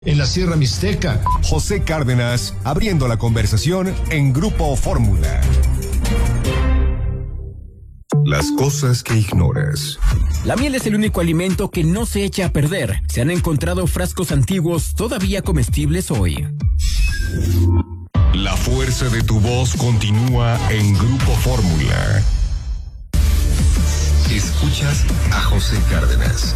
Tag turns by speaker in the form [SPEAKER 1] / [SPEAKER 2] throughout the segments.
[SPEAKER 1] En la Sierra Mixteca,
[SPEAKER 2] José Cárdenas abriendo la conversación en Grupo Fórmula. Las cosas que ignoras.
[SPEAKER 3] La miel es el único alimento que no se echa a perder. Se han encontrado frascos antiguos todavía comestibles hoy.
[SPEAKER 2] La fuerza de tu voz continúa en Grupo Fórmula. Escuchas a José Cárdenas.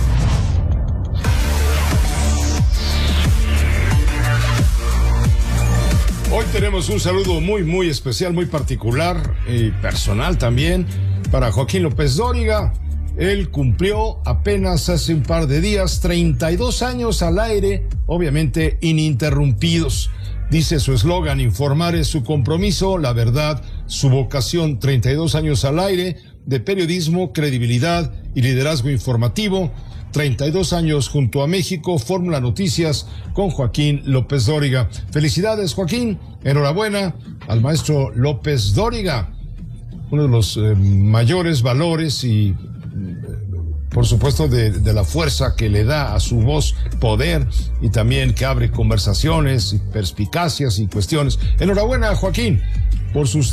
[SPEAKER 1] Hoy tenemos un saludo muy especial, muy particular y personal también para Joaquín López Dóriga. Él cumplió apenas hace un par de días 32 años al aire, obviamente ininterrumpidos. Dice su eslogan: informar es su compromiso, la verdad, su vocación. 32 años al aire de periodismo, credibilidad y liderazgo informativo. 32 años junto a México, Fórmula Noticias con Joaquín López Dóriga. Felicidades, Joaquín. Enhorabuena al maestro López Dóriga. Uno de los mayores valores y, por supuesto, de la fuerza que le da a su voz poder y también que abre conversaciones y perspicacias y cuestiones. Enhorabuena, Joaquín, por tus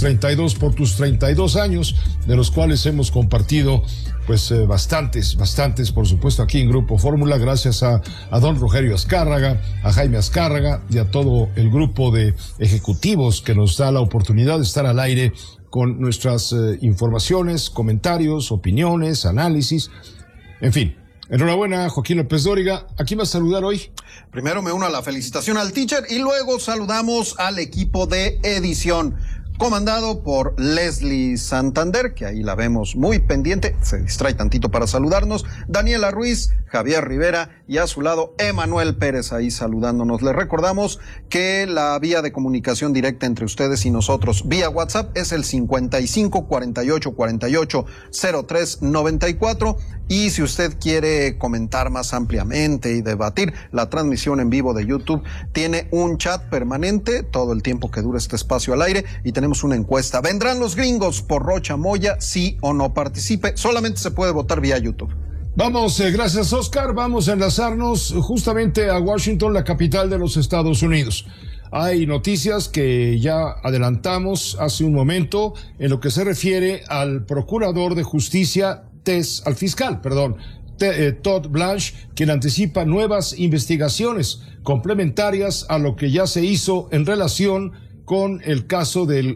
[SPEAKER 1] 32 años, de los cuales hemos compartido pues bastantes, por supuesto, aquí en Grupo Fórmula, gracias a don Rogelio Azcárraga, a Jaime Azcárraga y a todo el grupo de ejecutivos que nos da la oportunidad de estar al aire con nuestras informaciones, comentarios, opiniones, análisis, en fin. Enhorabuena, Joaquín López Dóriga. ¿A quién vas a saludar hoy?
[SPEAKER 4] Primero me uno a la felicitación al teacher y luego saludamos al equipo de edición, comandado por Leslie Santander, que ahí la vemos muy pendiente, se distrae tantito para saludarnos, Daniela Ruiz, Javier Rivera y a su lado Emanuel Pérez ahí saludándonos. Les recordamos que la vía de comunicación directa entre ustedes y nosotros vía WhatsApp es el 55 48 48 03 94, y si usted quiere comentar más ampliamente y debatir, la transmisión en vivo de YouTube tiene un chat permanente todo el tiempo que dura este espacio al aire, y tenemos una encuesta: ¿vendrán los gringos por Rocha Moya? Sí o no. Participe, solamente se puede votar vía YouTube.
[SPEAKER 1] Vamos, gracias Oscar, vamos a enlazarnos justamente a Washington, la capital de los Estados Unidos. Hay noticias que ya adelantamos hace un momento en lo que se refiere al procurador de justicia, al fiscal, Todd Blanche, quien anticipa nuevas investigaciones complementarias a lo que ya se hizo en relación con el caso del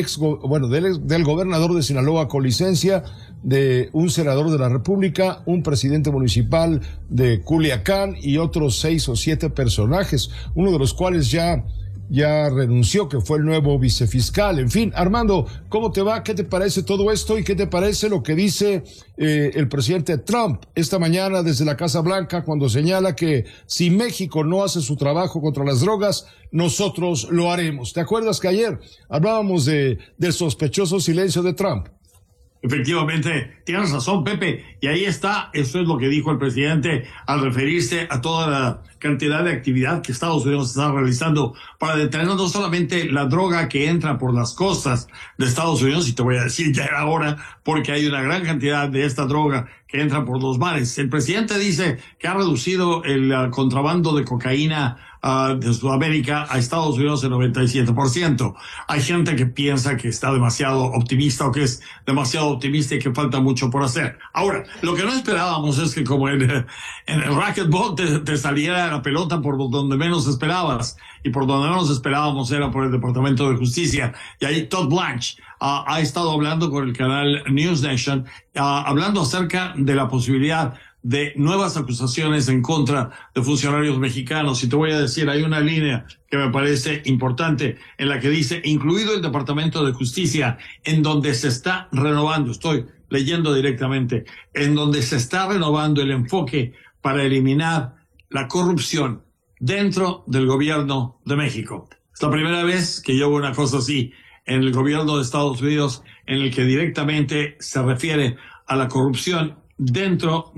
[SPEAKER 1] gobernador de Sinaloa con licencia, de un senador de la República, un presidente municipal de Culiacán y otros 6 o 7 personajes, uno de los cuales ya renunció, que fue el nuevo vicefiscal. En fin, Armando, ¿cómo te va? ¿Qué te parece todo esto? ¿Y qué te parece lo que dice el presidente Trump esta mañana desde la Casa Blanca, cuando señala que si México no hace su trabajo contra las drogas, nosotros lo haremos? ¿Te acuerdas que ayer hablábamos del sospechoso silencio de Trump?
[SPEAKER 5] Efectivamente, tienes razón, Pepe, y ahí está, eso es lo que dijo el presidente al referirse a toda la cantidad de actividad que Estados Unidos está realizando para detener no solamente la droga que entra por las costas de Estados Unidos, y te voy a decir ya era hora, porque hay una gran cantidad de esta droga que entra por los mares. El presidente dice que ha reducido el contrabando de cocaína de Sudamérica a Estados Unidos en 97%. Hay gente que piensa que está demasiado optimista o que es demasiado optimista y que falta mucho por hacer. Ahora, lo que no esperábamos es que como en el racquetball te saliera la pelota por donde menos esperabas, y por donde menos esperábamos era por el Departamento de Justicia. Y ahí Todd Blanche ha estado hablando con el canal News Nation, hablando acerca de la posibilidad de nuevas acusaciones en contra de funcionarios mexicanos. Y te voy a decir, hay una línea que me parece importante en la que dice, incluido el Departamento de Justicia, en donde se está renovando, estoy leyendo directamente, en donde se está renovando el enfoque para eliminar la corrupción dentro del gobierno de México. Es la primera vez que yo veo una cosa así en el gobierno de Estados Unidos, en el que directamente se refiere a la corrupción dentro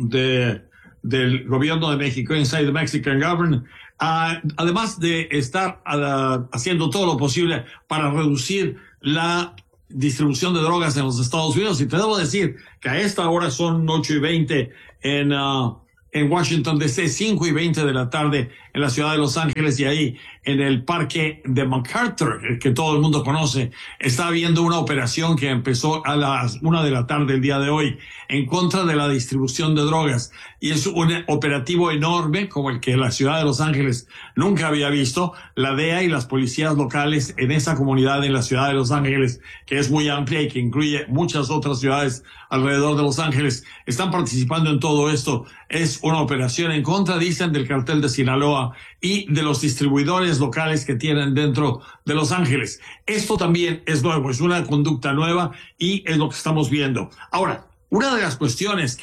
[SPEAKER 5] del gobierno de México, inside the Mexican government, además de estar haciendo todo lo posible para reducir la distribución de drogas en los Estados Unidos. Y te debo decir que a esta hora son 8:20 en Washington DC, 5:20 de la tarde en la ciudad de Los Ángeles, y ahí en el parque de MacArthur, que todo el mundo conoce, está habiendo una operación que empezó a las 1 de la tarde el día de hoy en contra de la distribución de drogas. Y es un operativo enorme como el que la ciudad de Los Ángeles nunca había visto. La DEA y las policías locales en esa comunidad en la ciudad de Los Ángeles, que es muy amplia y que incluye muchas otras ciudades alrededor de Los Ángeles, están participando en todo esto. Es una operación en contra, dicen, del cartel de Sinaloa y de los distribuidores locales que tienen dentro de Los Ángeles. Esto también es nuevo, es una conducta nueva y es lo que estamos viendo. Ahora, una de las cuestiones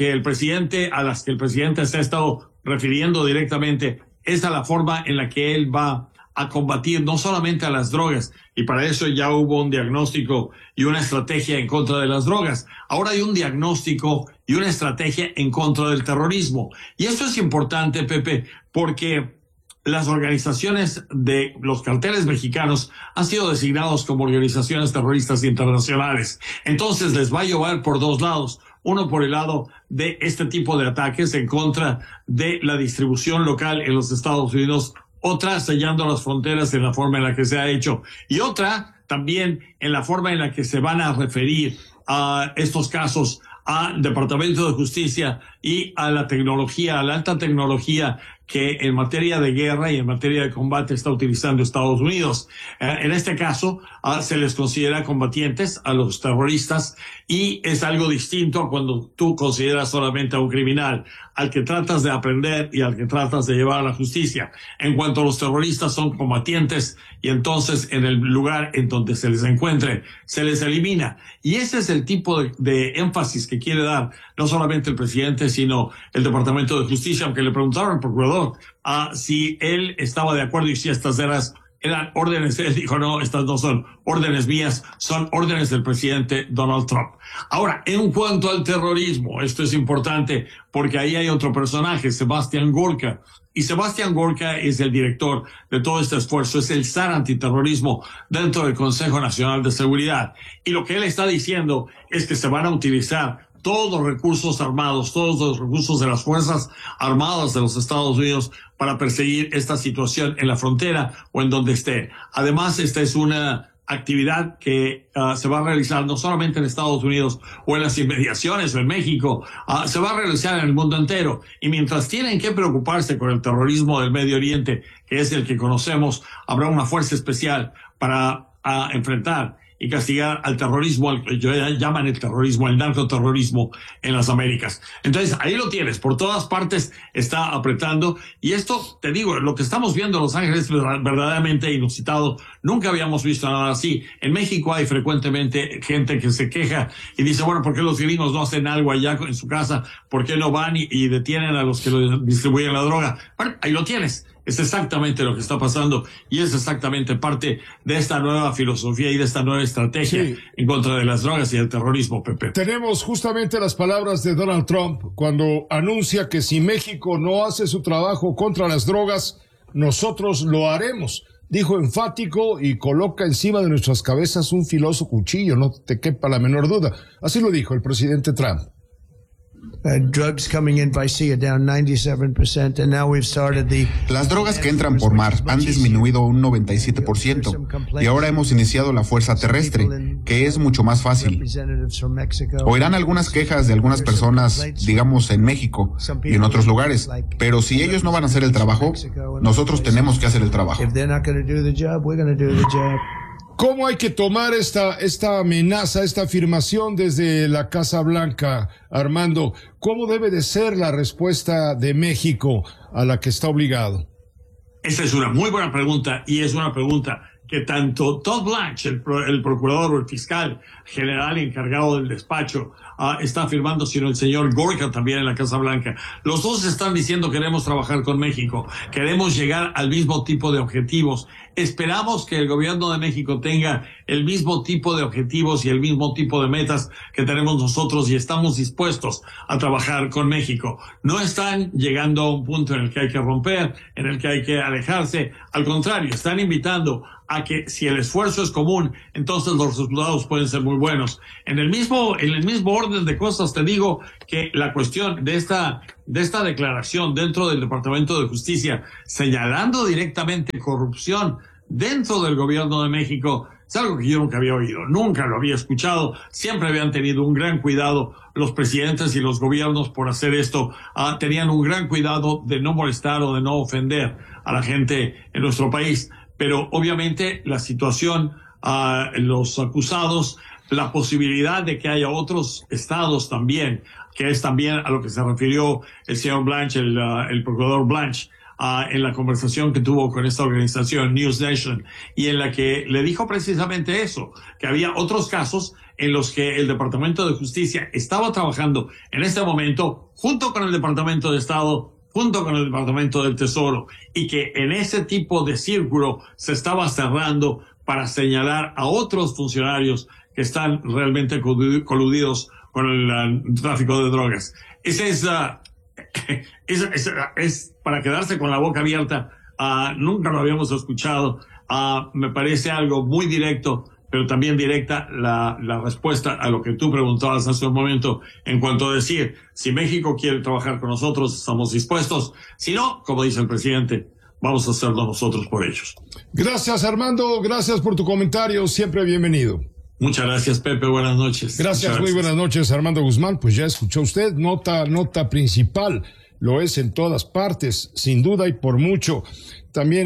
[SPEAKER 5] a las que el presidente se ha estado refiriendo directamente es a la forma en la que él va a combatir no solamente a las drogas, y para eso ya hubo un diagnóstico y una estrategia en contra de las drogas. Ahora hay un diagnóstico y una estrategia en contra del terrorismo. Y eso es importante, Pepe, porque las organizaciones de los carteles mexicanos han sido designados como organizaciones terroristas internacionales. Entonces les va a llevar por dos lados. Uno por el lado de este tipo de ataques en contra de la distribución local en los Estados Unidos, otra sellando las fronteras en la forma en la que se ha hecho, y otra también en la forma en la que se van a referir a estos casos al Departamento de Justicia y a la tecnología, a la alta tecnología que en materia de guerra y en materia de combate está utilizando Estados Unidos. En este caso, se les considera combatientes a los terroristas, y es algo distinto a cuando tú consideras solamente a un criminal, al que tratas de aprender y al que tratas de llevar a la justicia. En cuanto a los terroristas, son combatientes, y entonces en el lugar en donde se les encuentre, se les elimina. Y ese es el tipo de énfasis que quiere dar no solamente el presidente, sino el Departamento de Justicia, aunque le preguntaron al procurador si él estaba de acuerdo y si estas eran órdenes. Él dijo, no, estas no son órdenes mías, son órdenes del presidente Donald Trump. Ahora, en cuanto al terrorismo, esto es importante porque ahí hay otro personaje, Sebastián Gorka. Y Sebastián Gorka es el director de todo este esfuerzo, es el zar antiterrorismo dentro del Consejo Nacional de Seguridad. Y lo que él está diciendo es que se van a utilizar todos los recursos armados, todos los recursos de las Fuerzas Armadas de los Estados Unidos para perseguir esta situación en la frontera o en donde esté. Además, esta es una actividad que se va a realizar no solamente en Estados Unidos o en las inmediaciones o en México, se va a realizar en el mundo entero. Y mientras tienen que preocuparse con el terrorismo del Medio Oriente, que es el que conocemos, habrá una fuerza especial para enfrentar y castigar al terrorismo, al que llaman el terrorismo, el narcoterrorismo en las Américas. Entonces, ahí lo tienes, por todas partes está apretando, y esto, te digo, lo que estamos viendo en Los Ángeles es verdaderamente inusitado. Nunca habíamos visto nada así. En México hay frecuentemente gente que se queja y dice, bueno, ¿por qué los gringos no hacen algo allá en su casa? ¿Por qué no van y detienen a los que distribuyen la droga? Bueno, ahí lo tienes. Es exactamente lo que está pasando, y es exactamente parte de esta nueva filosofía y de esta nueva estrategia en contra de las drogas y el terrorismo, Pepe.
[SPEAKER 1] Tenemos justamente las palabras de Donald Trump cuando anuncia que si México no hace su trabajo contra las drogas, nosotros lo haremos. Dijo enfático y coloca encima de nuestras cabezas un filoso cuchillo, no te quepa la menor duda. Así lo dijo el presidente Trump.
[SPEAKER 6] Drugs coming in by sea are down 97%, and now we've started the...
[SPEAKER 7] Las drogas que entran por mar han disminuido un 97%, y ahora hemos iniciado la fuerza terrestre, que es mucho más fácil. Oirán algunas quejas de algunas personas, digamos en México y en otros lugares, pero si ellos no van a hacer el trabajo, nosotros tenemos que hacer el trabajo.
[SPEAKER 1] ¿Cómo hay que tomar esta amenaza, esta afirmación desde la Casa Blanca, Armando? ¿Cómo debe de ser la respuesta de México a la que está obligado?
[SPEAKER 5] Esa es una muy buena pregunta, y es una pregunta que tanto Todd Blanche, el procurador o el fiscal general encargado del despacho, está afirmando, sino el señor Gorka también en la Casa Blanca. Los dos están diciendo queremos trabajar con México, queremos llegar al mismo tipo de objetivos. Esperamos que el gobierno de México tenga el mismo tipo de objetivos y el mismo tipo de metas que tenemos nosotros, y estamos dispuestos a trabajar con México. No están llegando a un punto en el que hay que romper, en el que hay que alejarse. Al contrario, están invitando a que si el esfuerzo es común, entonces los resultados pueden ser muy buenos. En el mismo orden de cosas, te digo que la cuestión de de esta declaración dentro del Departamento de Justicia, señalando directamente corrupción dentro del gobierno de México, es algo que yo nunca había oído, nunca lo había escuchado. Siempre habían tenido un gran cuidado los presidentes y los gobiernos por hacer esto. Tenían un gran cuidado de no molestar o de no ofender a la gente en nuestro país. Pero obviamente la situación, los acusados, la posibilidad de que haya otros estados también, que es también a lo que se refirió el señor Blanche, el procurador Blanche, en la conversación que tuvo con esta organización News Nation, y en la que le dijo precisamente eso, que había otros casos en los que el Departamento de Justicia estaba trabajando en este momento junto con el Departamento de Estado, junto con el Departamento del Tesoro, y que en ese tipo de círculo se estaba cerrando para señalar a otros funcionarios que están realmente coludidos con el tráfico de drogas. Ese es para quedarse con la boca abierta. Nunca lo habíamos escuchado. Me parece algo muy directo, pero también directa la respuesta a lo que tú preguntabas hace un momento en cuanto a decir, si México quiere trabajar con nosotros, estamos dispuestos. Si no, como dice el presidente, vamos a hacerlo nosotros por ellos.
[SPEAKER 1] Gracias, Armando. Gracias por tu comentario. Siempre bienvenido.
[SPEAKER 5] Muchas gracias, Pepe. Buenas noches.
[SPEAKER 1] Gracias, muy buenas noches, Armando Guzmán. Pues ya escuchó usted, nota principal. Lo es en todas partes, sin duda y por mucho. También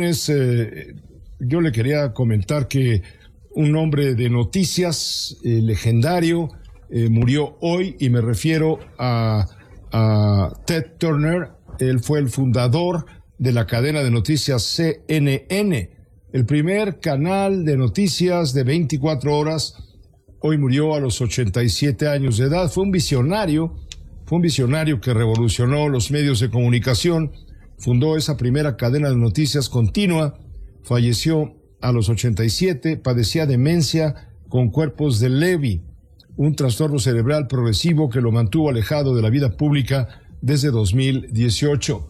[SPEAKER 1] yo le quería comentar que un hombre de noticias legendario murió hoy, y me refiero a Ted Turner. Él fue el fundador de la cadena de noticias CNN, el primer canal de noticias de 24 horas. Hoy murió a los 87 años de edad. Fue un visionario que revolucionó los medios de comunicación, fundó esa primera cadena de noticias continua, falleció a los 87, padecía demencia con cuerpos de Lewy, un trastorno cerebral progresivo que lo mantuvo alejado de la vida pública desde 2018.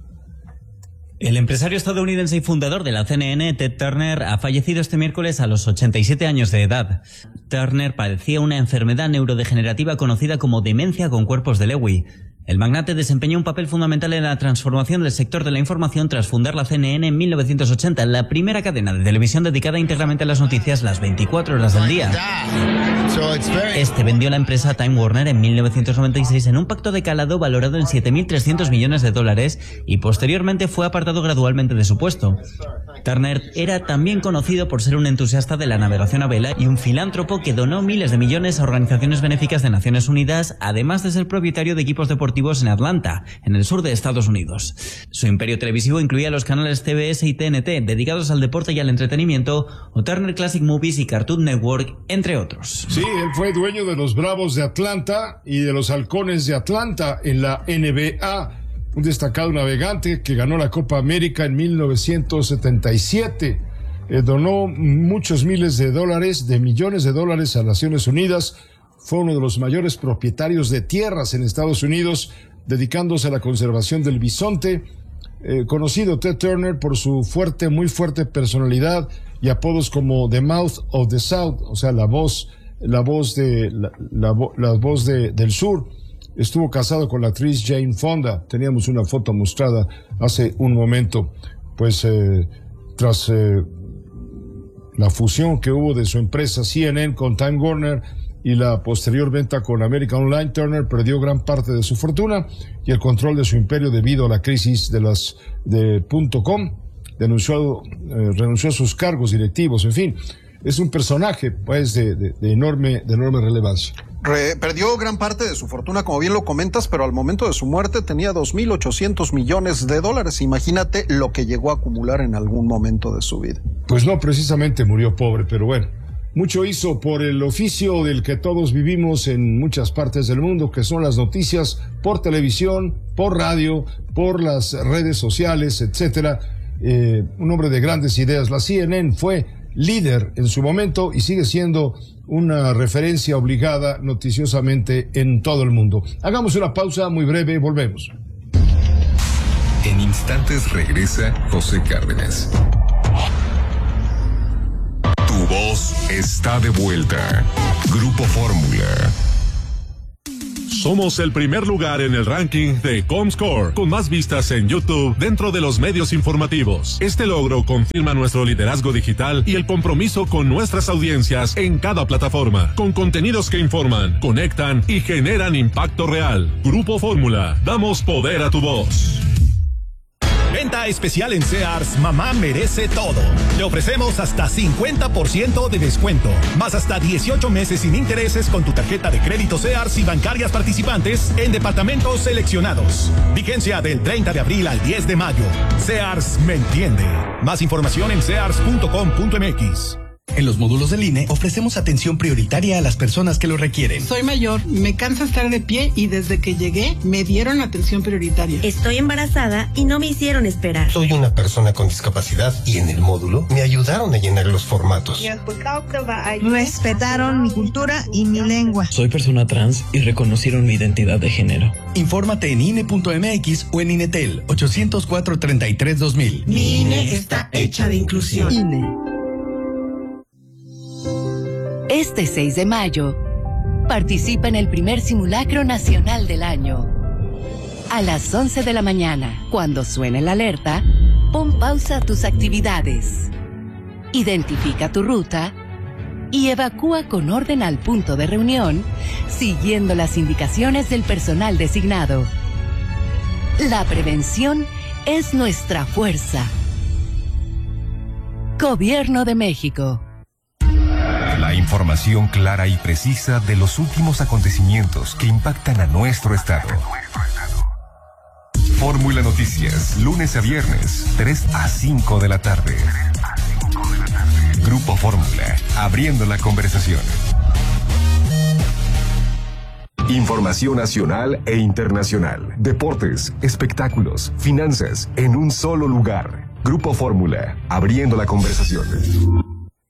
[SPEAKER 8] El empresario estadounidense y fundador de la CNN, Ted Turner, ha fallecido este miércoles a los 87 años de edad. Turner padecía una enfermedad neurodegenerativa conocida como demencia con cuerpos de Lewy. El magnate desempeñó un papel fundamental en la transformación del sector de la información tras fundar la CNN en 1980, la primera cadena de televisión dedicada íntegramente a las noticias las 24 horas del día. Este vendió la empresa a Time Warner en 1996 en un pacto de calado valorado en $7.300 millones y posteriormente fue apartado gradualmente de su puesto. Turner era también conocido por ser un entusiasta de la navegación a vela y un filántropo que donó miles de millones a organizaciones benéficas de Naciones Unidas, además de ser propietario de equipos deportivos en Atlanta, en el sur de Estados Unidos. Su imperio televisivo incluía los canales CBS y TNT, dedicados al deporte y al entretenimiento, o Turner Classic Movies y Cartoon Network, entre otros.
[SPEAKER 1] Sí, él fue dueño de los Bravos de Atlanta y de los Halcones de Atlanta en la NBA, un destacado navegante que ganó la Copa América en 1977. Donó muchos miles de millones de dólares a Naciones Unidas. Fue uno de los mayores propietarios de tierras en Estados Unidos, dedicándose a la conservación del bisonte. Conocido Ted Turner por su muy fuerte personalidad y apodos como The Mouth of the South, o sea, la voz del sur. Estuvo casado con la actriz Jane Fonda. Teníamos una foto mostrada hace un momento. Pues tras la fusión que hubo de su empresa CNN con Time Warner y la posterior venta con American Online, Turner perdió gran parte de su fortuna y el control de su imperio debido a la crisis de .com. Renunció a sus cargos directivos. En fin, es un personaje pues de enorme relevancia.
[SPEAKER 4] Perdió gran parte de su fortuna, como bien lo comentas, pero al momento de su muerte tenía $2.800 millones. Imagínate lo que llegó a acumular en algún momento de su vida.
[SPEAKER 1] Pues no precisamente murió pobre, pero bueno, mucho hizo por el oficio del que todos vivimos en muchas partes del mundo, que son las noticias por televisión, por radio, por las redes sociales, etcétera. Un hombre de grandes ideas. La CNN fue líder en su momento y sigue siendo una referencia obligada noticiosamente en todo el mundo. Hagamos una pausa muy breve y volvemos.
[SPEAKER 2] En instantes regresa José Cárdenas. Tu voz está de vuelta. Grupo Fórmula.
[SPEAKER 9] Somos el primer lugar en el ranking de Comscore, con más vistas en YouTube dentro de los medios informativos. Este logro confirma nuestro liderazgo digital y el compromiso con nuestras audiencias en cada plataforma, con contenidos que informan, conectan y generan impacto real. Grupo Fórmula, damos poder a tu voz.
[SPEAKER 10] Venta especial en Sears, mamá merece todo. Le ofrecemos hasta 50% de descuento, más hasta 18 meses sin intereses con tu tarjeta de crédito Sears y bancarias participantes en departamentos seleccionados. Vigencia del 30 de abril al 10 de mayo. Sears me entiende. Más información en sears.com.mx.
[SPEAKER 11] En los módulos del INE ofrecemos atención prioritaria a las personas que lo requieren.
[SPEAKER 12] Soy mayor, me cansa estar de pie y desde que llegué me dieron atención prioritaria.
[SPEAKER 13] Estoy embarazada y no me hicieron esperar.
[SPEAKER 14] Soy una persona con discapacidad y en el módulo me ayudaron a llenar los formatos.
[SPEAKER 15] Respetaron mi cultura y mi lengua.
[SPEAKER 16] Soy persona trans y reconocieron mi identidad de género.
[SPEAKER 11] Infórmate en INE.mx o en INETEL 804-33-2000.
[SPEAKER 12] Mi INE está hecha de inclusión. INE.
[SPEAKER 17] Este 6 de mayo, participa en el primer simulacro nacional del año. A las 11 de la mañana, cuando suene la alerta, pon pausa a tus actividades. Identifica tu ruta y evacúa con orden al punto de reunión, siguiendo las indicaciones del personal designado. La prevención es nuestra fuerza. Gobierno de México.
[SPEAKER 2] La información clara y precisa de los últimos acontecimientos que impactan a nuestro estado. Fórmula Noticias, lunes a viernes, 3 a 5 de la tarde. Grupo Fórmula, abriendo la conversación. Información nacional e internacional, deportes, espectáculos, finanzas, en un solo lugar. Grupo Fórmula, abriendo la conversación.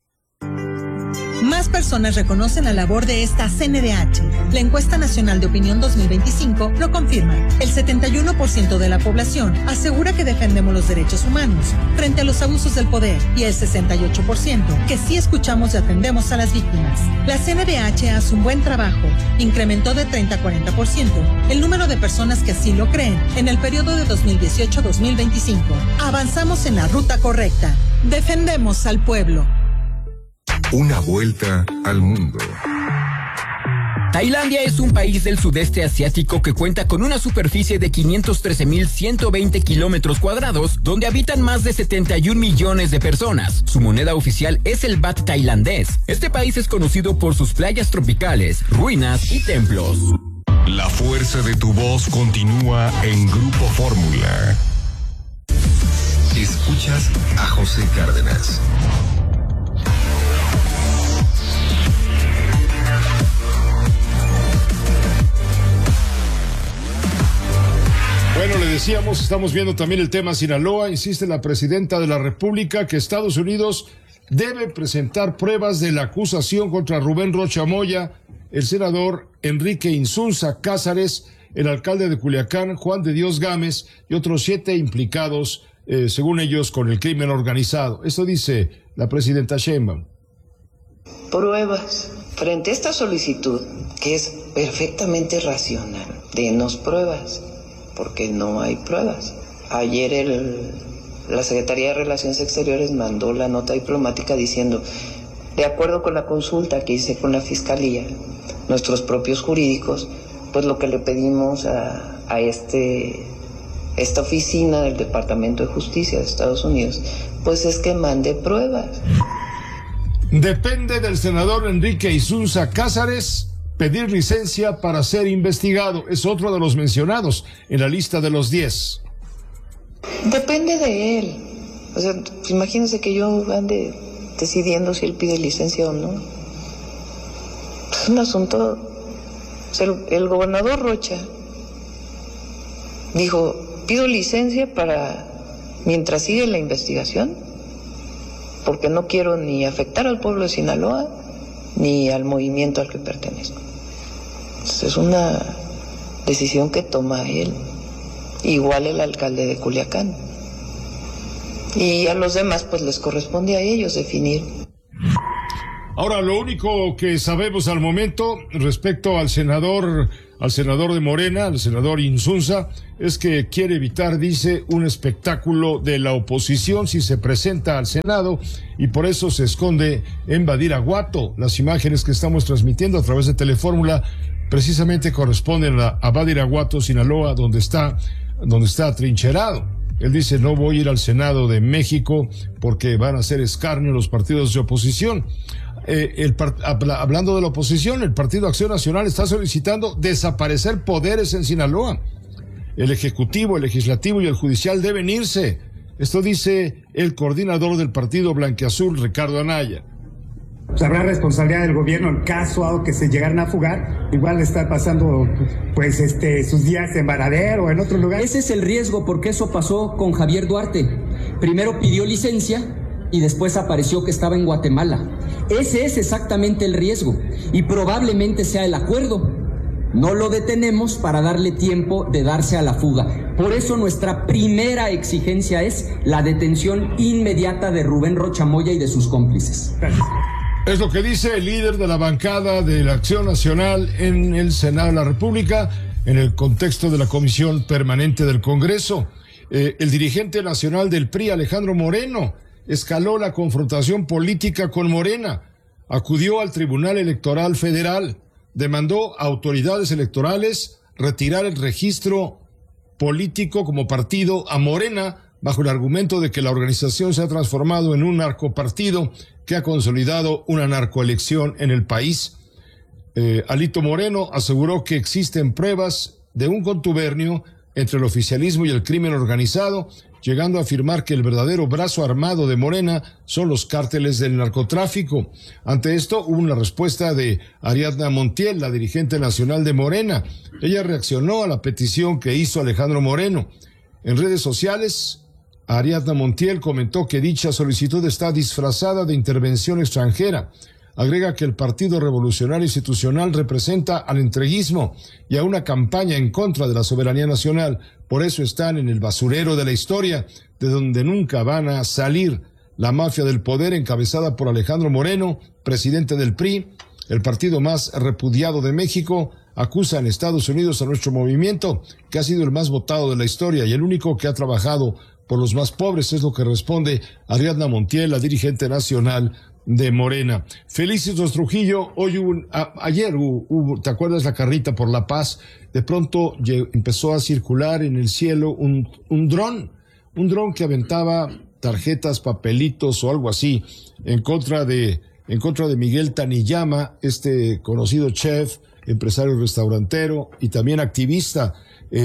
[SPEAKER 18] Más personas reconocen la labor de esta CNDH. La encuesta nacional de opinión 2025 lo confirma. El 71% de la población asegura que defendemos los derechos humanos frente a los abusos del poder y el 68% que sí escuchamos y atendemos a las víctimas. La CNDH hace un buen trabajo. Incrementó de 30 a 40% el número de personas que así lo creen en el periodo de 2018-2025. Avanzamos en la ruta correcta. Defendemos al pueblo.
[SPEAKER 2] Una vuelta al mundo.
[SPEAKER 3] Tailandia es un país del sudeste asiático que cuenta con una superficie de 513,120 kilómetros cuadrados, donde habitan más de 71 millones de personas. Su moneda oficial es el baht tailandés. Este país es conocido por sus playas tropicales, ruinas y templos.
[SPEAKER 2] La fuerza de tu voz continúa en Grupo Fórmula. Escuchas a José Cárdenas.
[SPEAKER 1] Bueno, le decíamos, estamos viendo también el tema Sinaloa. Insiste la presidenta de la República que Estados Unidos debe presentar pruebas de la acusación contra Rubén Rocha Moya, el senador Enrique Insunza Cázares, el alcalde de Culiacán, Juan de Dios Gámez, y otros 7 implicados, según ellos, con el crimen organizado. Esto dice la presidenta Sheinbaum.
[SPEAKER 19] Pruebas. Frente a esta solicitud, que es perfectamente racional, denos pruebas, porque no hay pruebas. Ayer la Secretaría de Relaciones Exteriores mandó la nota diplomática diciendo, de acuerdo con la consulta que hice con la Fiscalía, nuestros propios jurídicos, pues lo que le pedimos a esta oficina del Departamento de Justicia de Estados Unidos, pues es que mande pruebas.
[SPEAKER 1] Depende del senador Enrique Insunza Cázares pedir licencia para ser investigado. Es otro de los mencionados en la lista de los 10.
[SPEAKER 19] Depende de él. O sea, imagínense que yo ande decidiendo si él pide licencia o no. Es un asunto... O sea, el gobernador Rocha dijo, pido licencia para... mientras sigue la investigación, porque no quiero ni afectar al pueblo de Sinaloa, ni al movimiento al que pertenezco. Es una decisión que toma él, igual el alcalde de Culiacán. Y a los demás pues les corresponde a ellos definir.
[SPEAKER 1] Ahora, lo único que sabemos al momento respecto al senador al senador de Morena, al senador Insunza, es que quiere evitar, dice, un espectáculo de la oposición si se presenta al Senado y por eso se esconde en Badiraguato. Las imágenes que estamos transmitiendo a través de Telefórmula precisamente corresponden a Badiraguato, Sinaloa, donde está atrincherado. Él dice, no voy a ir al Senado de México porque van a hacer escarnio los partidos de oposición. Hablando de la oposición, el Partido Acción Nacional está solicitando desaparecer poderes en Sinaloa. El Ejecutivo, el Legislativo y el Judicial deben irse. Esto dice el coordinador del Partido Blanquiazul, Ricardo Anaya.
[SPEAKER 20] Pues habrá responsabilidad del gobierno en caso que se llegaran a fugar. Igual está pasando sus días en Varadero o en otro lugar.
[SPEAKER 21] Ese es el riesgo, porque eso pasó con Javier Duarte. Primero pidió licencia y después apareció que estaba en Guatemala. Ese es exactamente el riesgo y probablemente sea el acuerdo. No lo detenemos para darle tiempo de darse a la fuga. Por eso nuestra primera exigencia es la detención inmediata de Rubén Rocha Moya y de sus cómplices.
[SPEAKER 1] Es lo que dice el líder de la bancada de la Acción Nacional en el Senado de la República, en el contexto de la Comisión Permanente del Congreso. El dirigente nacional del PRI, Alejandro Moreno, escaló la confrontación política con Morena, acudió al Tribunal Electoral Federal, demandó a autoridades electorales retirar el registro político como partido a Morena, bajo el argumento de que la organización se ha transformado en un narcopartido que ha consolidado una narcoelección en el país. Alito Moreno aseguró que existen pruebas de un contubernio entre el oficialismo y el crimen organizado, llegando a afirmar que el verdadero brazo armado de Morena son los cárteles del narcotráfico. Ante esto hubo una respuesta de Ariadna Montiel, la dirigente nacional de Morena. Ella reaccionó a la petición que hizo Alejandro Moreno. En redes sociales, Ariadna Montiel comentó que dicha solicitud está disfrazada de intervención extranjera. Agrega que el Partido Revolucionario Institucional representa al entreguismo y a una campaña en contra de la soberanía nacional. Por eso están en el basurero de la historia, de donde nunca van a salir. La mafia del poder, encabezada por Alejandro Moreno, presidente del PRI, el partido más repudiado de México, acusa en Estados Unidos a nuestro movimiento, que ha sido el más votado de la historia y el único que ha trabajado por los más pobres, es lo que responde Ariadna Montiel, la dirigente nacional de Morena. Felicitos Trujillo, ayer hubo, ¿te acuerdas la carrita por la paz? De pronto empezó a circular en el cielo un dron que aventaba tarjetas, papelitos o algo así en contra de Miguel Taniyama, este conocido chef, empresario restaurantero y también activista.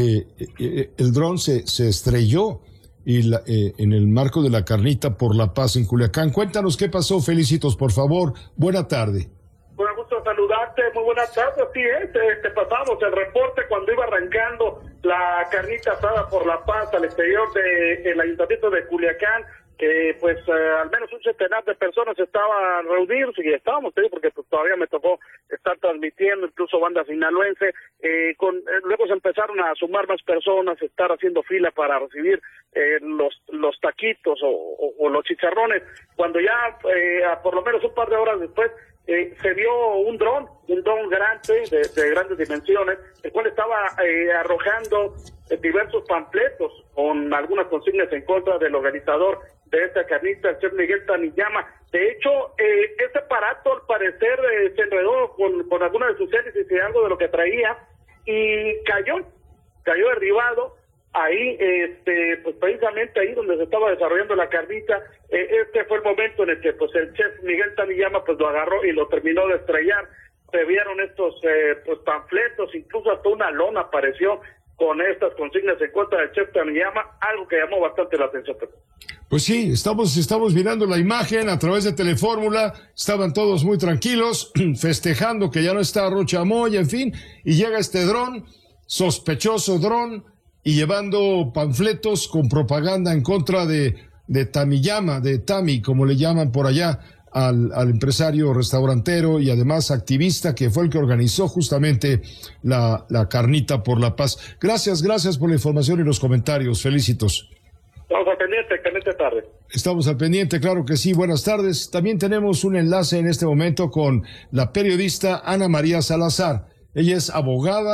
[SPEAKER 1] El dron se estrelló en el marco de la carnita por la paz en Culiacán. Cuéntanos qué pasó, Felicitos, por favor. Buena tarde.
[SPEAKER 22] Bueno, gusto saludarte. Muy buenas tardes. Sí, pasamos el reporte cuando iba arrancando la carnita asada por la paz al exterior del ayuntamiento de Culiacán, que pues al menos un centenar de personas estaban reunidos y estábamos, porque pues todavía me tocó estar transmitiendo, incluso banda sinaloense, luego se empezaron a sumar más personas, estar haciendo fila para recibir los taquitos o los chicharrones, cuando ya por lo menos un par de horas después se vio un dron grande, de grandes dimensiones, el cual estaba arrojando diversos panfletos con algunas consignas en contra del organizador de esta carnita, el chef Miguel Taniyama. De hecho, este aparato al parecer se enredó con alguna de sus hélices y algo de lo que traía y cayó derribado ahí, pues precisamente ahí donde se estaba desarrollando la carnita. Este fue el momento en el que pues el chef Miguel Taniyama pues lo agarró y lo terminó de estrellar. Se vieron estos pues panfletos, incluso hasta una lona apareció con estas consignas en contra del chef Taniyama, algo que llamó bastante la atención.
[SPEAKER 1] Pues sí, estamos mirando la imagen a través de Telefórmula, estaban todos muy tranquilos, festejando que ya no está Rocha Moya, en fin, y llega este dron, sospechoso dron, y llevando panfletos con propaganda en contra de Taniyama, de Tami, como le llaman por allá, al empresario restaurantero y además activista que fue el que organizó justamente la carnita por la paz. Gracias por la información y los comentarios. Felicitos.
[SPEAKER 22] Estamos al pendiente, excelente tarde.
[SPEAKER 1] Estamos al pendiente, claro que sí. Buenas tardes. También tenemos un enlace en este momento con la periodista Ana María Salazar. Ella es abogada,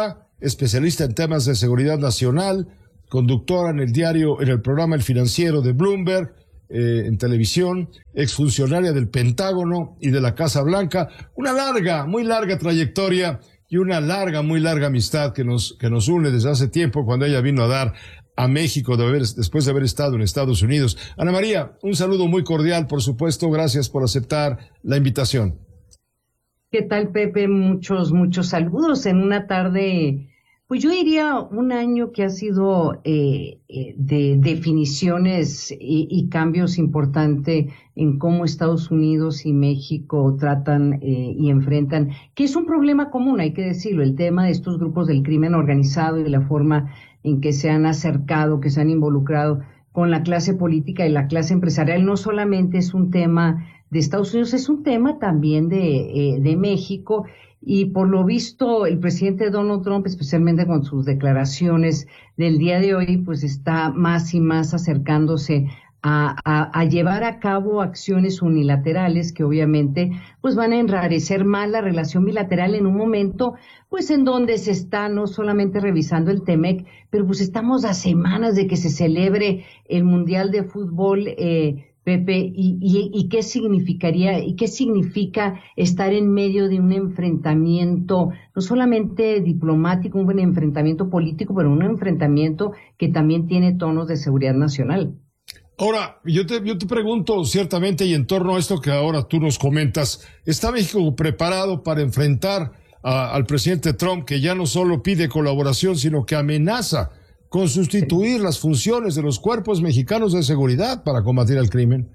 [SPEAKER 1] especialista en temas de seguridad nacional, conductora en el programa El Financiero de Bloomberg, en televisión, exfuncionaria del Pentágono y de la Casa Blanca. Una larga, muy larga trayectoria y una muy larga amistad que nos une desde hace tiempo, cuando ella vino a dar a México después de haber estado en Estados Unidos. Ana María, un saludo muy cordial, por supuesto. Gracias por aceptar la invitación.
[SPEAKER 6] ¿Qué tal, Pepe? Muchos saludos en una tarde, pues yo diría un año que ha sido de definiciones y cambios importantes en cómo Estados Unidos y México tratan y enfrentan, que es un problema común, hay que decirlo, el tema de estos grupos del crimen organizado y de la forma en que se han acercado, que se han involucrado con la clase política y la clase empresarial. No solamente es un tema de Estados Unidos, es un tema también de México, y por lo visto el presidente Donald Trump, especialmente con sus declaraciones del día de hoy, pues está más y más acercándose a llevar a cabo acciones unilaterales que obviamente pues van a enrarecer más la relación bilateral en un momento pues en donde se está no solamente revisando el TEMEC, pero pues estamos a semanas de que se celebre el Mundial de Fútbol, Pepe, y qué significaría y qué significa estar en medio de un enfrentamiento no solamente diplomático, un buen enfrentamiento político, pero un enfrentamiento que también tiene tonos de seguridad nacional.
[SPEAKER 1] Ahora, yo te pregunto ciertamente, y en torno a esto que ahora tú nos comentas, ¿está México preparado para enfrentar al presidente Trump, que ya no solo pide colaboración, sino que amenaza con sustituir las funciones de los cuerpos mexicanos de seguridad para combatir el crimen?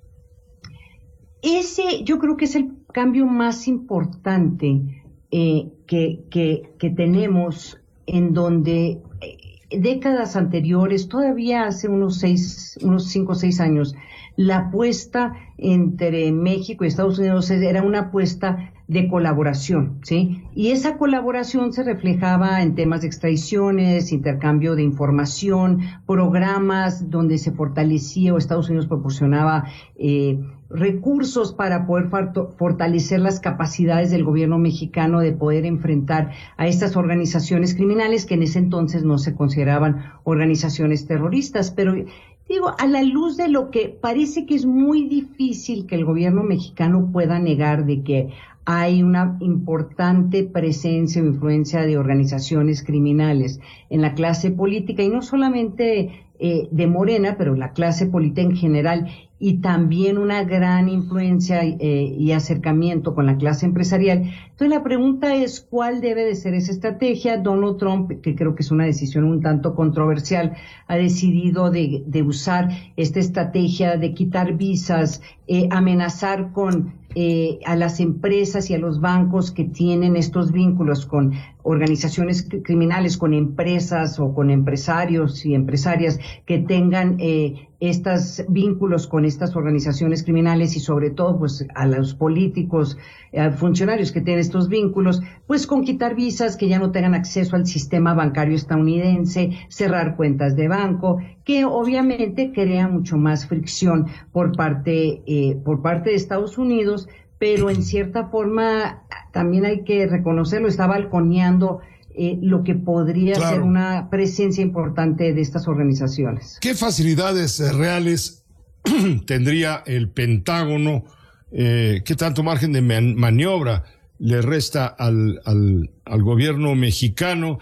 [SPEAKER 6] Ese yo creo que es el cambio más importante que tenemos, en donde décadas anteriores, todavía hace unos 5 o 6 años, la apuesta entre México y Estados Unidos era una apuesta de colaboración, ¿sí? Y esa colaboración se reflejaba en temas de extradiciones, intercambio de información, programas donde se fortalecía o Estados Unidos proporcionaba recursos para poder fortalecer las capacidades del gobierno mexicano de poder enfrentar a estas organizaciones criminales que en ese entonces no se consideraban organizaciones terroristas. Pero digo, a la luz de lo que parece que es muy difícil que el gobierno mexicano pueda negar de que hay una importante presencia o influencia de organizaciones criminales en la clase política, y no solamente de Morena, pero la clase política en general, y también una gran influencia y acercamiento con la clase empresarial. Entonces la pregunta es, ¿cuál debe de ser esa estrategia? Donald Trump, que creo que es una decisión un tanto controversial, ha decidido de usar esta estrategia de quitar visas, amenazar con a las empresas y a los bancos que tienen estos vínculos con organizaciones criminales, con empresas o con empresarios y empresarias que tengan estos vínculos con estas organizaciones criminales, y sobre todo pues a los políticos, funcionarios que tienen estos vínculos, pues con quitar visas, que ya no tengan acceso al sistema bancario estadounidense, cerrar cuentas de banco, que obviamente crea mucho más fricción por parte de Estados Unidos, pero en cierta forma también hay que reconocerlo, está balconeando lo que podría ser una presencia importante de estas organizaciones.
[SPEAKER 1] ¿Qué facilidades reales tendría el Pentágono? ¿Qué tanto margen de maniobra le resta al gobierno mexicano?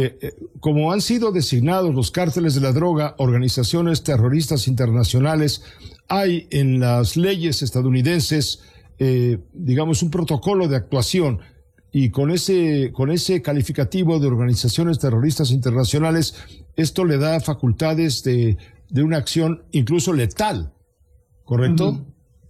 [SPEAKER 1] Como han sido designados los cárteles de la droga, organizaciones terroristas internacionales, hay en las leyes estadounidenses, digamos, un protocolo de actuación, y con ese calificativo de organizaciones terroristas internacionales, esto le da facultades de una acción incluso letal, ¿correcto?
[SPEAKER 6] Uh-huh.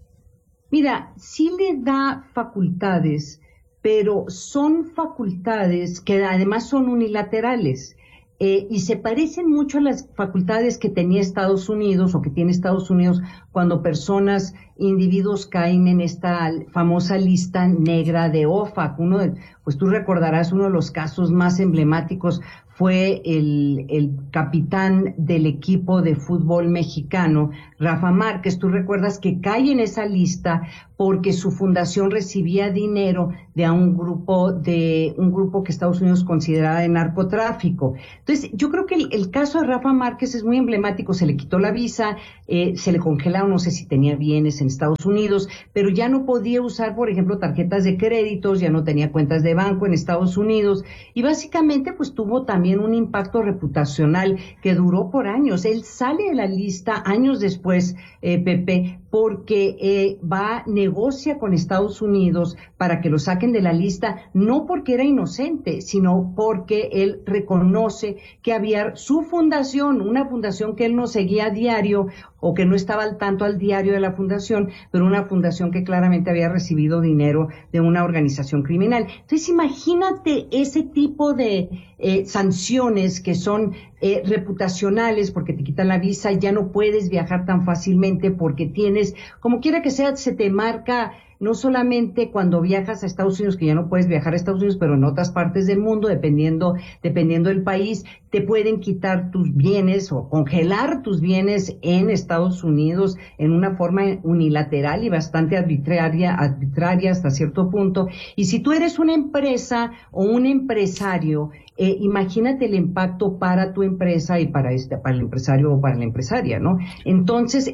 [SPEAKER 6] Mira, sí le da facultades, pero son facultades que además son unilaterales. Y se parecen mucho a las facultades que tenía Estados Unidos o que tiene Estados Unidos cuando personas, individuos caen en esta famosa lista negra de OFAC. Pues tú recordarás, uno de los casos más emblemáticos fue el capitán del equipo de fútbol mexicano, Rafa Márquez. Tú recuerdas que cae en esa lista porque su fundación recibía dinero de un grupo que Estados Unidos consideraba de narcotráfico. Entonces, yo creo que el caso de Rafa Márquez es muy emblemático. Se le quitó la visa, se le congelaron, no sé si tenía bienes en Estados Unidos, pero ya no podía usar, por ejemplo, tarjetas de créditos, ya no tenía cuentas de banco en Estados Unidos, y básicamente pues tuvo también un impacto reputacional que duró por años. Él sale de la lista años después, Pepe, porque negocia con Estados Unidos para que lo saquen de la lista, no porque era inocente, sino porque él reconoce que había su fundación, una fundación que él no seguía a diario o que no estaba al tanto al diario de la fundación, pero una fundación que claramente había recibido dinero de una organización criminal. Entonces, imagínate ese tipo de sanciones que son reputacionales, porque te quitan la visa, ya no puedes viajar tan fácilmente porque tienes, como quiera que sea, se te marca no solamente cuando viajas a Estados Unidos, que ya no puedes viajar a Estados Unidos, pero en otras partes del mundo, dependiendo del país, te pueden quitar tus bienes o congelar tus bienes en Estados Unidos en una forma unilateral y bastante arbitraria hasta cierto punto. Y si tú eres una empresa o un empresario, imagínate el impacto para tu empresa y para el empresario o para la empresaria, ¿no? Entonces,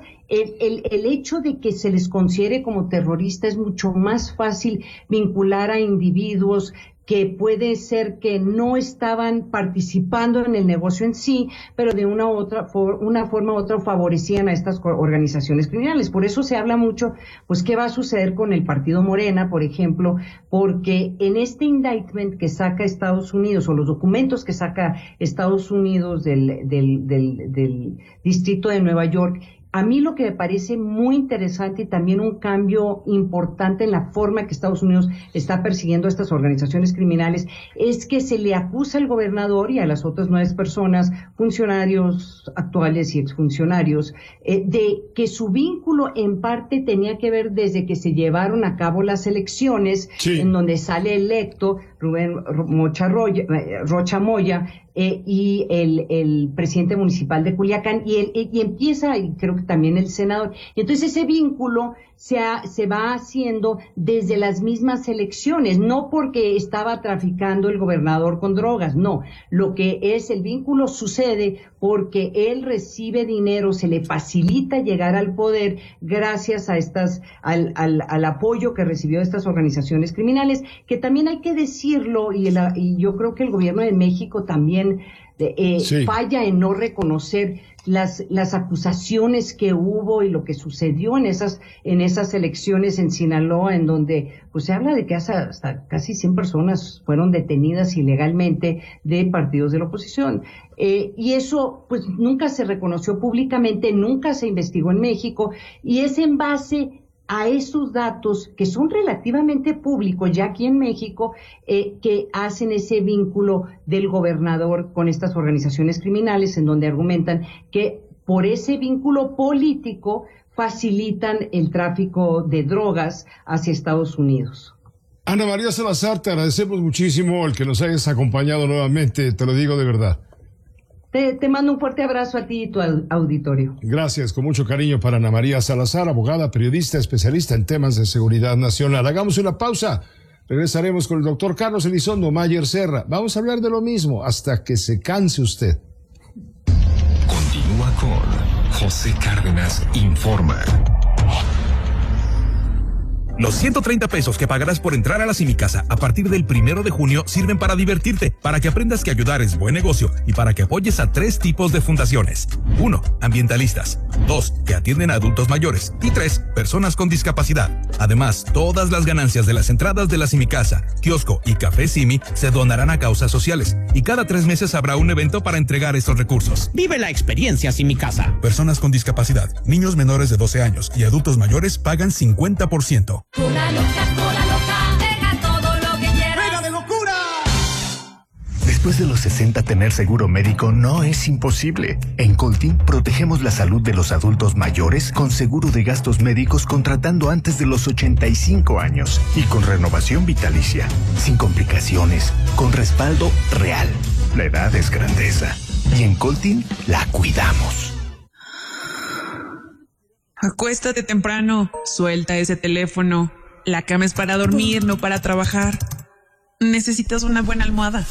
[SPEAKER 6] el hecho de que se les considere como terrorista es mucho más fácil vincular a individuos que puede ser que no estaban participando en el negocio en sí, pero de una forma u otra favorecían a estas organizaciones criminales. Por eso se habla mucho, pues, qué va a suceder con el partido Morena, por ejemplo, porque en este indictment que saca Estados Unidos, o los documentos que saca Estados Unidos del Distrito de Nueva York, a mí lo que me parece muy interesante y también un cambio importante en la forma que Estados Unidos está persiguiendo a estas organizaciones criminales es que se le acusa al gobernador y a las otras 9 personas, funcionarios actuales y exfuncionarios, de que su vínculo en parte tenía que ver desde que se llevaron a cabo las elecciones, sí, en donde sale electo Rubén Rocha Moya, y el presidente municipal de Culiacán, y empieza, y creo que también el senador. Y entonces ese vínculo se va haciendo desde las mismas elecciones, no porque estaba traficando el gobernador con drogas, no. Lo que es el vínculo sucede porque él recibe dinero, se le facilita llegar al poder gracias a al apoyo que recibió de estas organizaciones criminales, que también hay que decirlo, y yo creo que el gobierno de México también sí, falla en no reconocer las acusaciones que hubo y lo que sucedió en esas elecciones en Sinaloa, en donde pues se habla de que hasta casi 100 personas fueron detenidas ilegalmente de partidos de la oposición. Y eso pues nunca se reconoció públicamente, nunca se investigó en México, y es en base a esos datos que son relativamente públicos ya aquí en México, que hacen ese vínculo del gobernador con estas organizaciones criminales, en donde argumentan que por ese vínculo político facilitan el tráfico de drogas hacia Estados Unidos.
[SPEAKER 1] Ana María Salazar, te agradecemos muchísimo el que nos hayas acompañado nuevamente, te lo digo de verdad.
[SPEAKER 6] Te mando un fuerte abrazo a ti y tu auditorio.
[SPEAKER 1] Gracias, con mucho cariño para Ana María Salazar, abogada, periodista, especialista en temas de seguridad nacional. Hagamos una pausa. Regresaremos con el doctor Carlos Elizondo Mayer Serra. Vamos a hablar de lo mismo hasta que se canse usted.
[SPEAKER 2] Continúa con José Cárdenas Informa.
[SPEAKER 10] Los 130 pesos que pagarás por entrar a la Simicasa a partir del 1 de junio sirven para divertirte, para que aprendas que ayudar es buen negocio y para que apoyes a 3 tipos de fundaciones. 1. Ambientalistas. 2. Que atienden a adultos mayores. Y 3. Personas con discapacidad. Además, todas las ganancias de las entradas de la Simicasa, kiosco y café Simi se donarán a causas sociales. Y cada 3 meses habrá un evento para entregar estos recursos.
[SPEAKER 5] Vive la experiencia Simicasa.
[SPEAKER 10] Personas con discapacidad, niños menores de 12 años y adultos mayores pagan 50%.
[SPEAKER 7] Cola loca, deja todo lo que quieras. ¡Venga de locura!
[SPEAKER 23] Después de los 60, tener seguro médico no es imposible. En Coltin protegemos la salud de los adultos mayores con seguro de gastos médicos contratando antes de los 85 años y con renovación vitalicia, sin complicaciones, con respaldo real. La edad es grandeza. Y en Coltin la cuidamos.
[SPEAKER 4] Acuéstate temprano, suelta ese teléfono. La cama es para dormir, no para trabajar. Necesitas una buena almohada.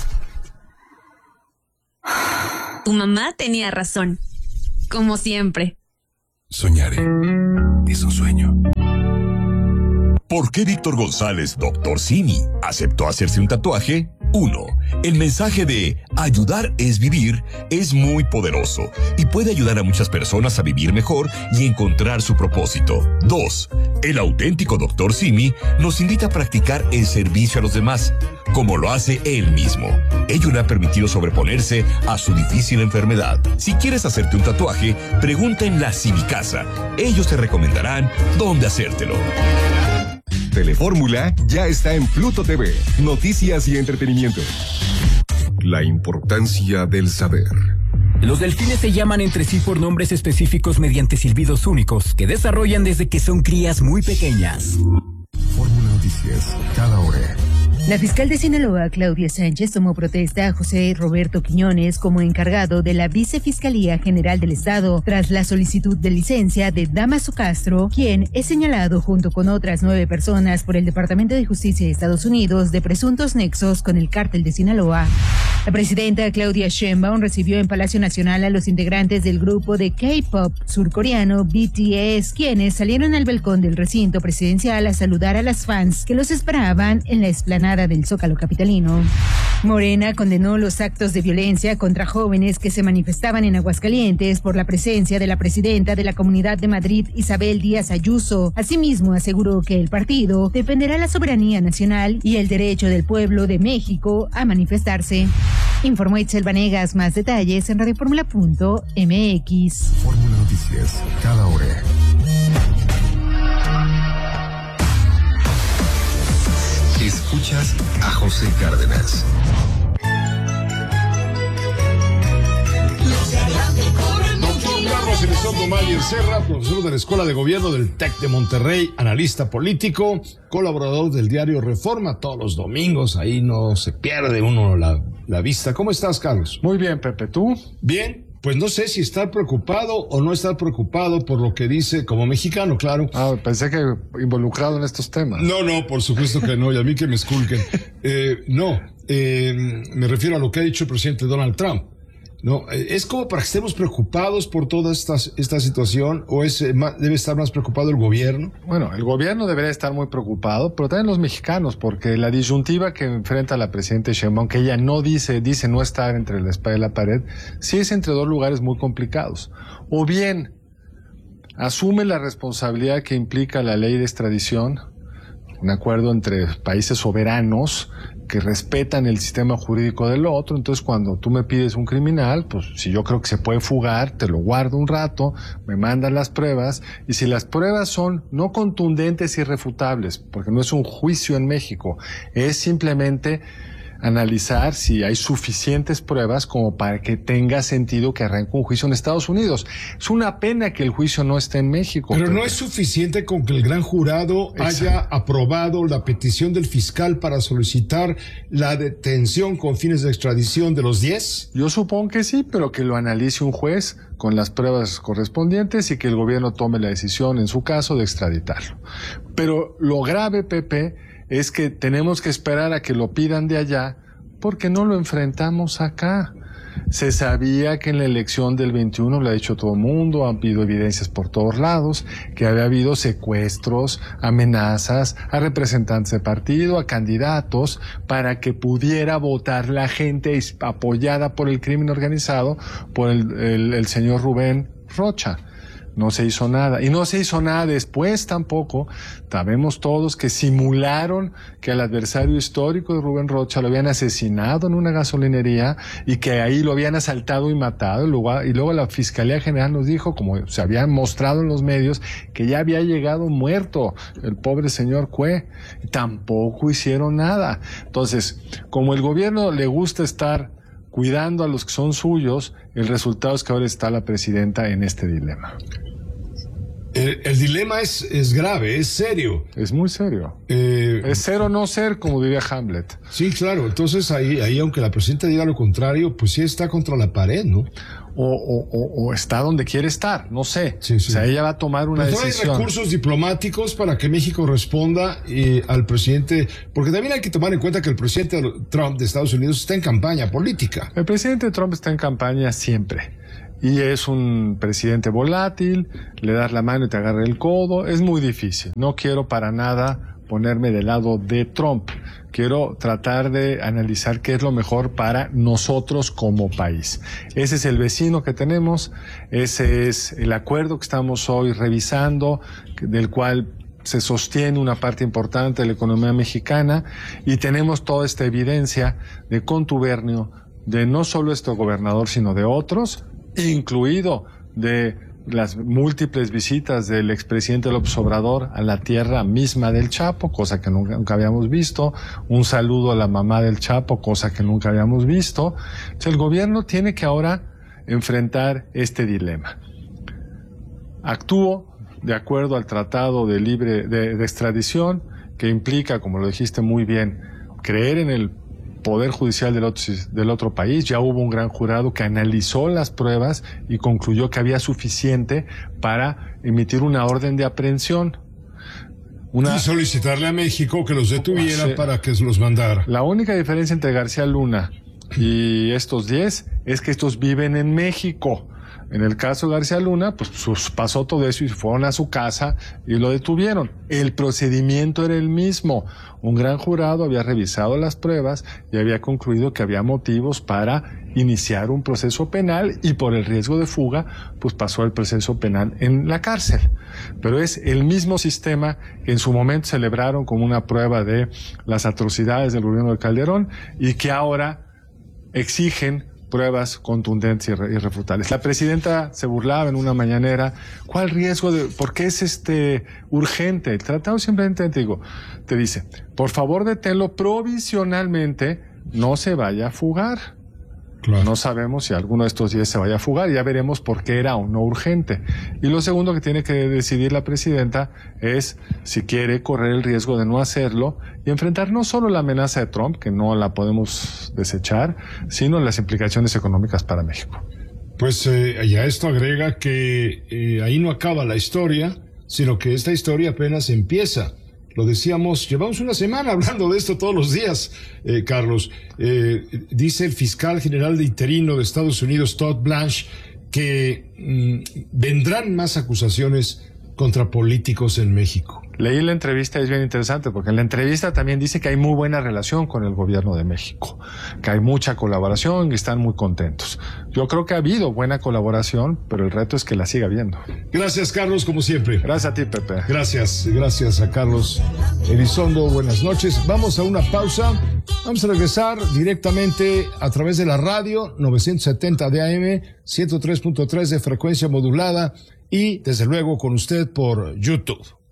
[SPEAKER 8] Tu mamá tenía razón, como siempre.
[SPEAKER 9] Soñaré. Es un sueño. ¿Por qué Víctor González, Dr. Simi, aceptó hacerse un tatuaje? 1. El mensaje de ayudar es vivir es muy poderoso y puede ayudar a muchas personas a vivir mejor y encontrar su propósito. 2. El auténtico Dr. Simi nos invita a practicar el servicio a los demás, como lo hace él mismo. Ello le ha permitido sobreponerse a su difícil enfermedad. Si quieres hacerte un tatuaje, pregunta en la Simicasa. Ellos te recomendarán dónde hacértelo.
[SPEAKER 2] Telefórmula ya está en Pluto TV. Noticias y entretenimiento. La importancia del saber.
[SPEAKER 3] Los delfines se llaman entre sí por nombres específicos mediante silbidos únicos que desarrollan desde que son crías muy pequeñas.
[SPEAKER 2] Fórmula Noticias, cada hora.
[SPEAKER 24] La fiscal de Sinaloa, Claudia Sánchez, tomó protesta a José Roberto Quiñones como encargado de la Vicefiscalía General del Estado tras la solicitud de licencia de Damaso Castro, quien es señalado junto con otras 9 personas por el Departamento de Justicia de Estados Unidos de presuntos nexos con el cártel de Sinaloa. La presidenta Claudia Sheinbaum recibió en Palacio Nacional a los integrantes del grupo de K-pop surcoreano BTS, quienes salieron al balcón del recinto presidencial a saludar a las fans que los esperaban en la explanada del Zócalo capitalino. Morena condenó los actos de violencia contra jóvenes que se manifestaban en Aguascalientes por la presencia de la presidenta de la Comunidad de Madrid, Isabel Díaz Ayuso. Asimismo, aseguró que el partido defenderá la soberanía nacional y el derecho del pueblo de México a manifestarse. Informó Itzel Vanegas. Más detalles en radioformula.mx.
[SPEAKER 2] Fórmula Noticias, cada hora. Escuchas a José Cárdenas.
[SPEAKER 1] Doctor Carlos Elizondo Mayer Serra, profesor de la Escuela de Gobierno del TEC de Monterrey, analista político, colaborador del diario Reforma, todos los domingos, ahí no se pierde uno la vista. ¿Cómo estás, Carlos?
[SPEAKER 25] Muy bien, Pepe, ¿tú?
[SPEAKER 1] Bien. Pues no sé si estar preocupado o no estar preocupado por lo que dice como mexicano, claro.
[SPEAKER 25] Pensé que involucrado en estos temas.
[SPEAKER 1] No, por supuesto que no, y a mí que me esculquen. Me refiero a lo que ha dicho el presidente Donald Trump. No, ¿es como para que estemos preocupados por toda esta situación o debe estar más preocupado el gobierno?
[SPEAKER 25] Bueno, el gobierno debería estar muy preocupado, pero también los mexicanos, porque la disyuntiva que enfrenta la presidenta Sheinbaum, que ella no dice no estar entre la espada y la pared, sí es entre dos lugares muy complicados. O bien asume la responsabilidad que implica la ley de extradición, un acuerdo entre países soberanos que respetan el sistema jurídico del otro. Entonces, cuando tú me pides un criminal, pues si yo creo que se puede fugar, te lo guardo un rato, me mandan las pruebas, y si las pruebas son no contundentes y irrefutables, porque no es un juicio en México, es simplemente analizar si hay suficientes pruebas como para que tenga sentido que arranque un juicio en Estados Unidos. Es una pena que el juicio no esté en México.
[SPEAKER 1] Pero no es suficiente con que el gran jurado haya aprobado la petición del fiscal para solicitar la detención con fines de extradición de los 10.
[SPEAKER 25] Yo supongo que sí, pero que lo analice un juez con las pruebas correspondientes y que el gobierno tome la decisión en su caso de extraditarlo. Pero lo grave, Pepe, es que tenemos que esperar a que lo pidan de allá porque no lo enfrentamos acá. Se sabía que en la elección del 21, lo ha dicho todo el mundo, han habido evidencias por todos lados, que había habido secuestros, amenazas a representantes de partido, a candidatos, para que pudiera votar la gente apoyada por el crimen organizado, por el señor Rubén Rocha. No se hizo nada. Y no se hizo nada después tampoco. Sabemos todos que simularon que al adversario histórico de Rubén Rocha lo habían asesinado en una gasolinería y que ahí lo habían asaltado y matado. Y luego la Fiscalía General nos dijo, como se había mostrado en los medios, que ya había llegado muerto el pobre señor Cue. Y tampoco hicieron nada. Entonces, como el gobierno le gusta estar cuidando a los que son suyos, el resultado es que ahora está la presidenta en este dilema.
[SPEAKER 1] El dilema es grave, es serio.
[SPEAKER 25] Es muy serio. Es ser o no ser, como diría Hamlet.
[SPEAKER 1] Sí, claro. Entonces ahí aunque la presidenta diga lo contrario, pues sí está contra la pared, ¿no?
[SPEAKER 25] O está donde quiere estar, no sé.
[SPEAKER 1] Sí, sí.
[SPEAKER 25] O sea, ella va a tomar una decisión.
[SPEAKER 1] Hay recursos diplomáticos para que México responda al presidente, porque también hay que tomar en cuenta que el presidente Trump de Estados Unidos está en campaña política.
[SPEAKER 25] El presidente Trump está en campaña siempre. Y es un presidente volátil, le das la mano y te agarra el codo, es muy difícil. No quiero para nada ponerme del lado de Trump. Quiero tratar de analizar qué es lo mejor para nosotros como país. Ese es el vecino que tenemos, ese es el acuerdo que estamos hoy revisando, del cual se sostiene una parte importante de la economía mexicana, y tenemos toda esta evidencia de contubernio de no solo este gobernador, sino de otros, incluido de las múltiples visitas del expresidente López Obrador a la tierra misma del Chapo, cosa que nunca habíamos visto, un saludo a la mamá del Chapo, cosa que nunca habíamos visto. Entonces, el gobierno tiene que ahora enfrentar este dilema. Actúo de acuerdo al Tratado de Extradición, que implica, como lo dijiste muy bien, creer en el Poder Judicial del otro país. Ya hubo un gran jurado que analizó las pruebas y concluyó que había suficiente para emitir una orden de aprehensión.
[SPEAKER 1] Y solicitarle a México que los detuviera para que los mandara.
[SPEAKER 25] La única diferencia entre García Luna y estos 10 es que estos viven en México. En el caso de García Luna, pues pasó todo eso y fueron a su casa y lo detuvieron. El procedimiento era el mismo. Un gran jurado había revisado las pruebas y había concluido que había motivos para iniciar un proceso penal, y por el riesgo de fuga, pues pasó el proceso penal en la cárcel. Pero es el mismo sistema que en su momento celebraron como una prueba de las atrocidades del gobierno de Calderón y que ahora exigen pruebas contundentes y irrefutables. La presidenta se burlaba en una mañanera. ¿Cuál riesgo por qué es urgente? El tratado simplemente te dice, por favor deténlo provisionalmente, no se vaya a fugar. Claro. No sabemos si alguno de estos días se vaya a fugar, ya veremos por qué era o no urgente. Y lo segundo que tiene que decidir la presidenta es si quiere correr el riesgo de no hacerlo y enfrentar no solo la amenaza de Trump, que no la podemos desechar, sino las implicaciones económicas para México.
[SPEAKER 1] Pues ya esto agrega que ahí no acaba la historia, sino que esta historia apenas empieza. Lo decíamos, llevamos una semana hablando de esto todos los días, Carlos. Dice el fiscal general de interino de Estados Unidos, Todd Blanche, que vendrán más acusaciones contra políticos en México.
[SPEAKER 25] Leí la entrevista, es bien interesante, porque en la entrevista también dice que hay muy buena relación con el gobierno de México, que hay mucha colaboración y están muy contentos. Yo creo que ha habido buena colaboración, pero el reto es que la siga habiendo.
[SPEAKER 1] Gracias, Carlos, como siempre.
[SPEAKER 25] Gracias a ti, Pepe.
[SPEAKER 1] Gracias a Carlos Elizondo. Buenas noches. Vamos a una pausa. Vamos a regresar directamente a través de la radio 970 de AM, 103.3 de frecuencia modulada y, desde luego, con usted por YouTube.